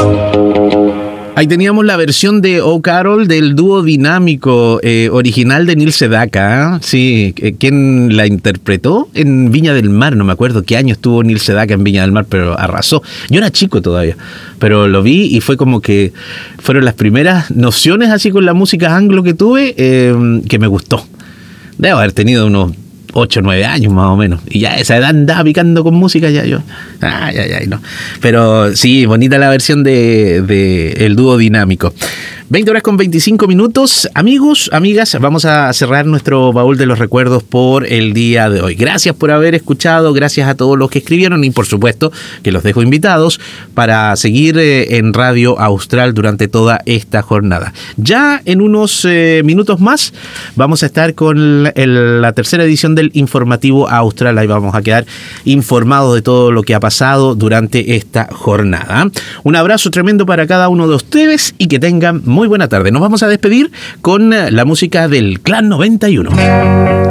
Ahí teníamos la versión de Oh Carol del dúo dinámico original de Neil Sedaka, ¿eh? Sí, ¿quién la interpretó? En Viña del Mar, no me acuerdo qué año estuvo Neil Sedaka en Viña del Mar, pero arrasó. Yo era chico todavía, pero lo vi y fue como que fueron las primeras nociones así con la música anglo que tuve, que me gustó. Debo haber tenido unos 8 o 9 años más o menos, y ya a esa edad andaba picando con música ya yo. No. Pero sí, bonita la versión de el dúo dinámico. 20:25. Amigos, amigas, vamos a cerrar nuestro baúl de los recuerdos por el día de hoy. Gracias por haber escuchado, gracias a todos los que escribieron y por supuesto que los dejo invitados para seguir en Radio Austral durante toda esta jornada. Ya en unos minutos más vamos a estar con la tercera edición del Informativo Austral. Ahí vamos a quedar informados de todo lo que ha pasado durante esta jornada. Un abrazo tremendo para cada uno de ustedes y que tengan muy buena tarde. Nos vamos a despedir con la música del Clan 91.